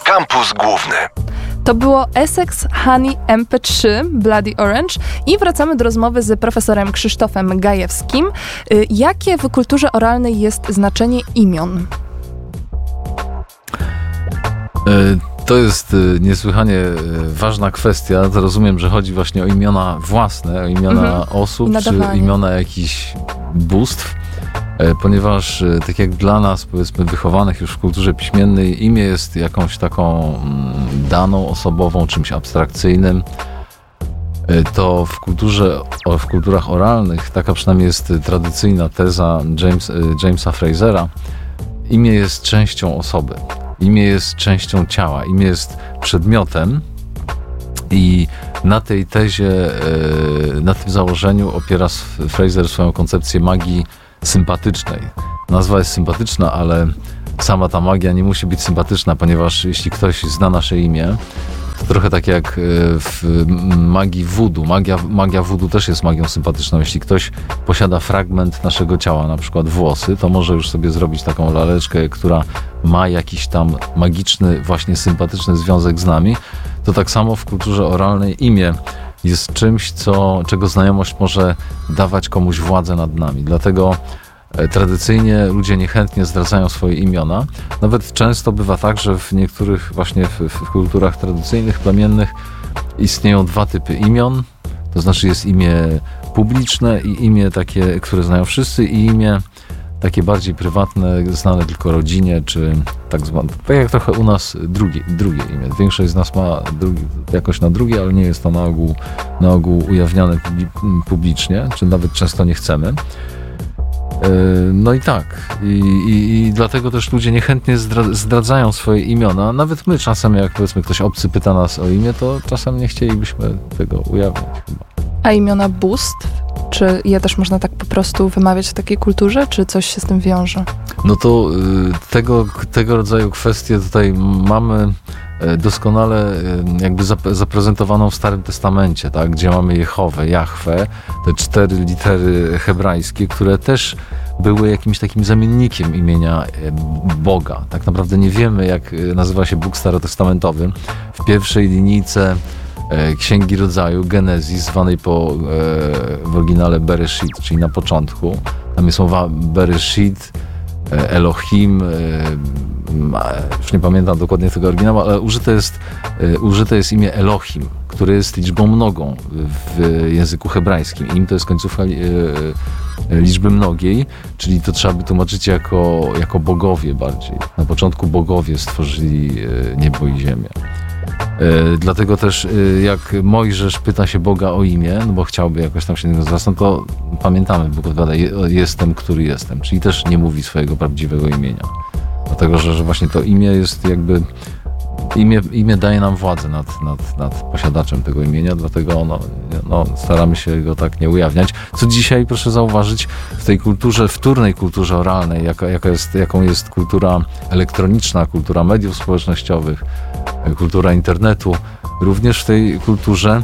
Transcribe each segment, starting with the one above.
Kampus Główny. To było Essex Honey MP3 Bloody Orange i wracamy do rozmowy z profesorem Krzysztofem Gajewskim. Jakie w kulturze oralnej jest znaczenie imion? To jest niesłychanie ważna kwestia. Rozumiem, że chodzi właśnie o imiona własne, o imiona osób, czy imiona jakichś bóstw, ponieważ tak jak dla nas, powiedzmy, wychowanych już w kulturze piśmiennej, imię jest jakąś taką daną osobową, czymś abstrakcyjnym, to w kulturach oralnych, taka przynajmniej jest tradycyjna teza Jamesa Frasera, imię jest częścią osoby. Imię jest częścią ciała, imię jest przedmiotem i na tej tezie, na tym założeniu opiera Fraser swoją koncepcję magii sympatycznej. Nazwa jest sympatyczna, ale sama ta magia nie musi być sympatyczna, ponieważ jeśli ktoś zna nasze imię, to trochę tak jak w magii voodoo. Magia voodoo też jest magią sympatyczną. Jeśli ktoś posiada fragment naszego ciała, na przykład włosy, to może już sobie zrobić taką laleczkę, która ma jakiś tam magiczny, właśnie sympatyczny związek z nami. To tak samo w kulturze oralnej imię jest czymś, czego znajomość może dawać komuś władzę nad nami. Dlatego tradycyjnie ludzie niechętnie zdradzają swoje imiona. Nawet często bywa tak, że w niektórych właśnie w kulturach tradycyjnych, plemiennych istnieją dwa typy imion. To znaczy jest imię publiczne i imię takie, które znają wszyscy, i imię takie bardziej prywatne, znane tylko rodzinie, czy tak zwane, tak jak trochę u nas drugie imię. Większość z nas ma jakoś na drugie, ale nie jest to na ogół ujawniane publicznie, czy nawet często nie chcemy. No i tak. I dlatego też ludzie niechętnie zdradzają swoje imiona. Nawet my czasem, jak powiedzmy ktoś obcy pyta nas o imię, to czasem nie chcielibyśmy tego ujawnić chyba. A imiona bóstw? Czy je też można tak po prostu wymawiać w takiej kulturze, czy coś się z tym wiąże? No to tego rodzaju kwestie tutaj mamy doskonale jakby zaprezentowaną w Starym Testamencie, tak? Gdzie mamy Jehowę, Jahwe, te 4 litery hebrajskie, które też były jakimś takim zamiennikiem imienia Boga. Tak naprawdę nie wiemy, jak nazywa się Bóg starotestamentowy. W pierwszej linijce Księgi Rodzaju, Genezis, zwanej w oryginale Bereshit, czyli na początku. Tam jest mowa Bereshit, Elohim, już nie pamiętam dokładnie tego oryginału, ale użyte jest imię Elohim, które jest liczbą mnogą w języku hebrajskim. Im to jest końcówka liczby mnogiej, czyli to trzeba by tłumaczyć jako bogowie bardziej. Na początku bogowie stworzyli niebo i ziemię. Dlatego też jak Mojżesz pyta się Boga o imię, no bo chciałby jakoś tam się niego zwracać, to pamiętamy, Bóg odpowiada, jestem, który jestem, czyli też nie mówi swojego prawdziwego imienia. Dlatego, że właśnie to imię jest jakby, imię daje nam władzę nad posiadaczem tego imienia, dlatego staramy się go tak nie ujawniać. Co dzisiaj, proszę zauważyć, w tej kulturze, wtórnej kulturze oralnej, jaką jest kultura elektroniczna, kultura mediów społecznościowych, kultura internetu, również w tej kulturze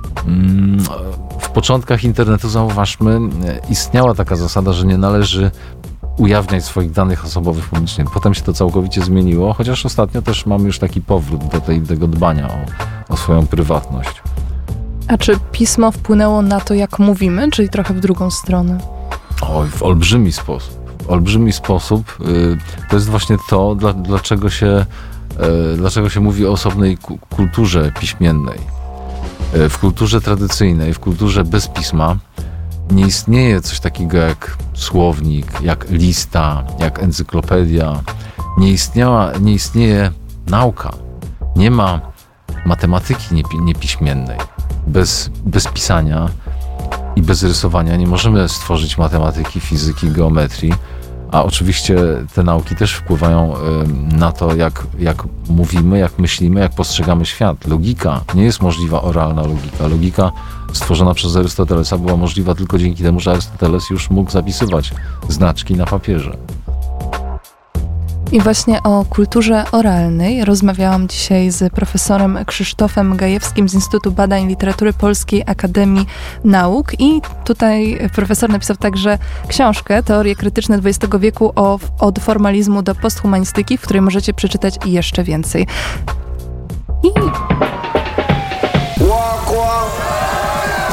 w początkach internetu, zauważmy, istniała taka zasada, że nie należy ujawniać swoich danych osobowych publicznie. Potem się to całkowicie zmieniło, chociaż ostatnio też mamy już taki powrót do tego dbania o swoją prywatność. A czy pismo wpłynęło na to, jak mówimy, czyli trochę w drugą stronę? Oj, w olbrzymi sposób. W olbrzymi sposób. To jest właśnie to, dlaczego się mówi o osobnej kulturze piśmiennej. W kulturze tradycyjnej, w kulturze bez pisma nie istnieje coś takiego jak słownik, jak lista, jak encyklopedia. Nie istnieje nauka. Nie ma matematyki niepiśmiennej. Bez pisania i bez rysowania nie możemy stworzyć matematyki, fizyki, geometrii. A oczywiście te nauki też wpływają na to, jak mówimy, jak myślimy, jak postrzegamy świat. Logika, nie jest możliwa oralna logika. Logika stworzona przez Arystotelesa była możliwa tylko dzięki temu, że Arystoteles już mógł zapisywać znaczki na papierze. I właśnie o kulturze oralnej rozmawiałam dzisiaj z profesorem Krzysztofem Gajewskim z Instytutu Badań Literatury Polskiej Akademii Nauk. I tutaj profesor napisał także książkę Teorie krytyczne XX wieku od formalizmu do posthumanistyki, w której możecie przeczytać jeszcze więcej. I